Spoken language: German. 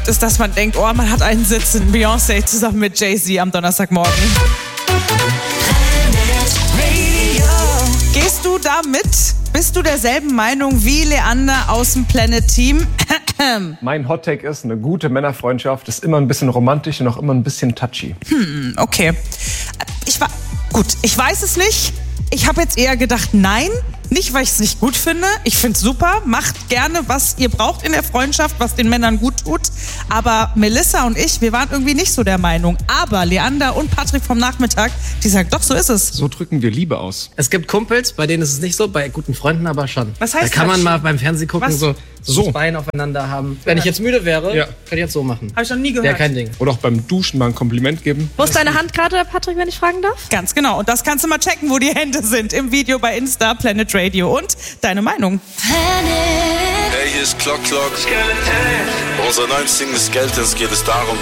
ist, dass man denkt, oh, man hat einen Sitz in Beyoncé zusammen mit Jay-Z am Donnerstagmorgen. Gehst du da mit? Bist du derselben Meinung wie Leander aus dem Planet Team? Mein Hottake ist, eine gute Männerfreundschaft ist immer ein bisschen romantisch und auch immer ein bisschen touchy. Okay. Ich weiß es nicht. Ich habe jetzt eher gedacht, nein. Nicht, weil ich es nicht gut finde. Ich finde es super. Macht gerne, was ihr braucht in der Freundschaft, was den Männern gut tut. Aber Melissa und ich, wir waren irgendwie nicht so der Meinung. Aber Leander und Patrick vom Nachmittag, die sagen, doch, so ist es. So drücken wir Liebe aus. Es gibt Kumpels, bei denen ist es nicht so, bei guten Freunden aber schon. Was heißt da kann man das? mal beim Fernsehen gucken, so So. das Bein aufeinander haben. Wenn ich jetzt müde wäre, Ja. kann ich jetzt so machen. Habe ich noch nie gehört. Wäre kein Ding. Oder auch beim Duschen mal ein Kompliment geben. Wo ist deine Hand gerade, Patrick, wenn ich fragen darf? Ganz genau. Und das kannst du mal checken, wo die Hände sind. Im Video bei Insta, Planet Radio. Und deine Meinung. Hey, hier ist Clock. Bei unserer neuen Single Skeletons geht es darum,